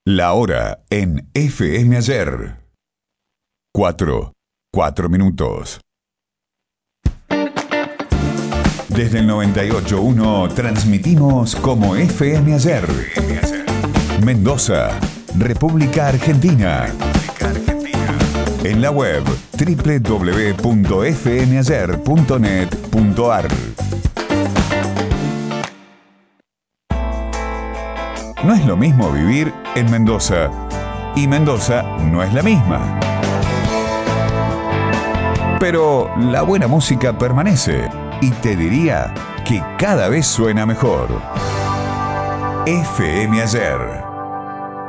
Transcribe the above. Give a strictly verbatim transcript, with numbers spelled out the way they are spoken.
La hora en F M Ayer. Cuatro, cuatro minutos. Desde el noventa y ocho punto uno transmitimos como F M Ayer. Mendoza, República Argentina. En la web doble u doble u doble u punto f m ayer punto net punto a r. No es lo mismo vivir en Mendoza, y Mendoza no es la misma. Pero la buena música permanece, y te diría que cada vez suena mejor. F M Ayer.